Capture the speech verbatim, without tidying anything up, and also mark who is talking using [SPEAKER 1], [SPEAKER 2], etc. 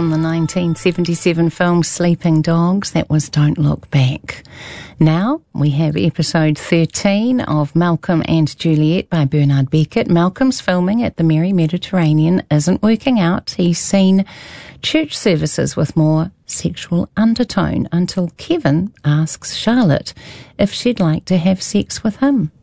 [SPEAKER 1] from the nineteen seventy-seven film Sleeping Dogs. That was Don't Look Back. Now we have episode thirteen of Malcolm and Juliet by Bernard Beckett. Malcolm's filming at the Merry Mediterranean isn't working out. He's seen church services with more sexual undertone until Kevin asks Charlotte if she'd like to have sex with him.